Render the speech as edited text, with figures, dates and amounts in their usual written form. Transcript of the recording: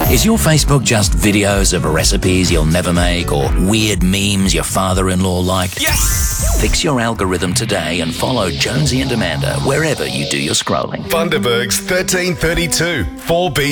Is your Facebook just videos of recipes you'll never make or weird memes your father-in-law liked? Yes! Fix your algorithm today and follow Jonesy and Amanda wherever you do your scrolling. Bundaberg's 1332 4B.